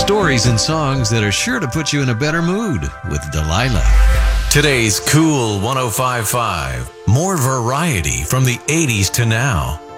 stories and songs that are sure to put you in a better mood with Delilah. Today's Cool 105.5. More variety from the 80s to now.